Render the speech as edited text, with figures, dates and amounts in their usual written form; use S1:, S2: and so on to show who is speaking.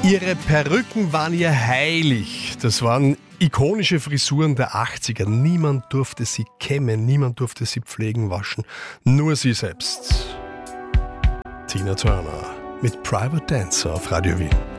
S1: Ihre Perücken waren ihr heilig. Das waren ikonische Frisuren der 80er. Niemand durfte sie kämmen, niemand durfte sie pflegen, waschen. Nur sie selbst. Tina Turner mit Private Dancer auf Radio Wien.